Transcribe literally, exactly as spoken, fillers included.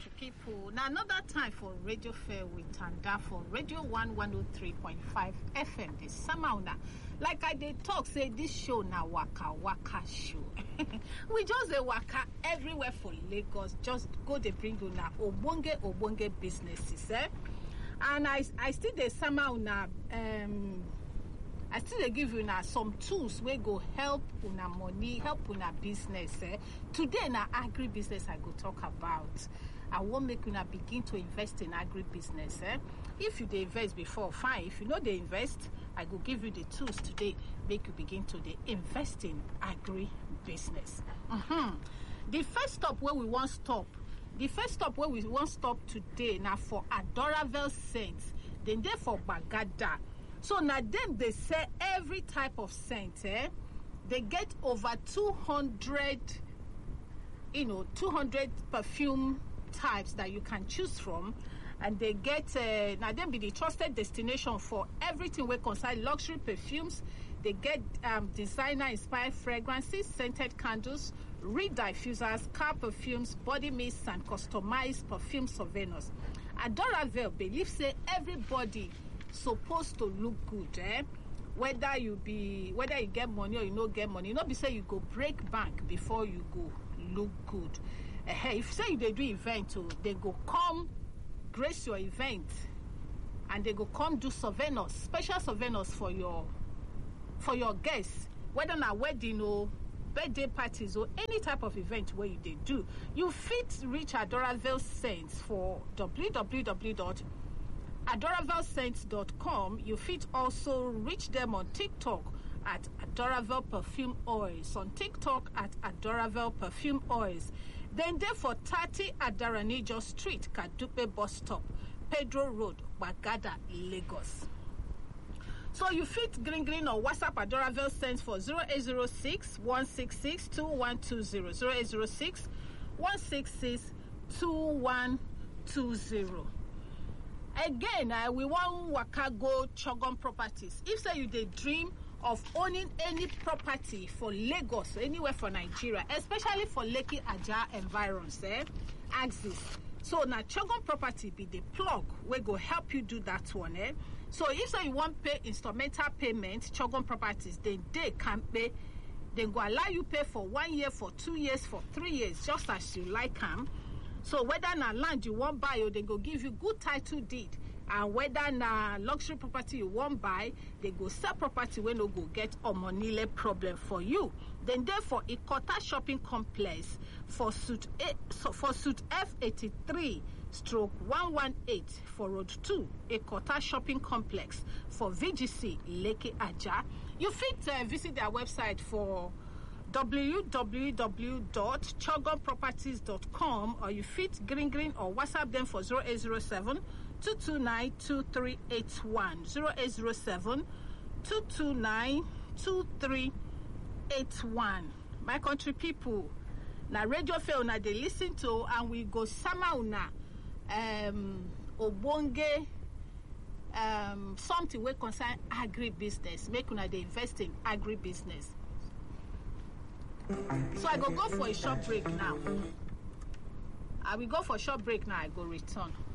country people. Now another time for Radio Fair with Tanda for Radio one one oh three point five F M. This summer now. Like I did talk, say this show now waka waka show. We just a waka everywhere for Lagos. Just go they bring you now obonge obonge businesses, eh? And I I still the summer now um I still dey give you now some tools wey go help una money, help una business. Eh? Today na agri-business I go talk about. I wan make una begin to invest in agri-business. Eh? If you dey invest before, fine. If you no dey invest, I go give you the tools today make you begin to dey invest in agri-business. Mm-hmm. The first stop where we wan stop, the first stop where we wan stop today na for Adoravel Scents. Then dey for Bagada. So now them they sell every type of scent, eh? They get over two hundred, you know, two hundred perfume types that you can choose from. And they get, uh, now them be the trusted destination for everything we consider luxury perfumes. They get um, designer-inspired fragrances, scented candles, reed diffusers, car perfumes, body mists, and customized perfume souvenirs. Adoravel believes say everybody supposed to look good, eh? Whether you be whether you get money or you no get money, you know be say you go break bank before you go look good. Uh, if say you they do event, oh, they go come grace your event, and they go come do souvenirs, special souvenirs for your for your guests, whether na wedding or birthday parties or any type of event where you they do. You fit reach Adoravel Scents for w w w dot adoravel scents dot com. You fit also reach them on TikTok at Adoravel Perfume Oils, on TikTok at Adoravel Perfume Oils. Then there for thirty Adaranijo Street, Kadupe Bus Stop, Pedro Road, Bagada, Lagos. So you fit green green or WhatsApp Adoravel Scents for zero eight zero six, one six six, two one two zero, zero eight zero six, one six six, two one two zero. Again, uh, we want waka go Chogon Properties. If say you dey dream of owning any property for Lagos or anywhere for Nigeria, especially for Lekki Aja environs, eh? Axis. So now Chogon Property be the plug we go help you do that one, eh? So if say you want pay instrumental payment, Chogon Properties, then they can pay. They go allow you pay for one year, for two years, for three years, just as you like them. So whether na land you want buy or they go give you good title deed, and whether na luxury property you want buy, they go sell property when no go get a money problem for you. Then therefore Ikota Shopping Complex for suit A, so for suit F eighty-three stroke one one eight for road two, Ikota Shopping Complex for V G C Lekki Aja. You fit uh, visit their website for w w w dot chogon properties dot com, or you fit green green or WhatsApp them for zero eight zero seven, two two nine, two three eight one, zero eight zero seven, two two nine, two three eight one. My country people, na Radio Fair una they listen to, and we go sama una um obonge um something we concern agri-business, make una they invest in agri-business. So I go go for a short break now. I will go for a short break now. I go return.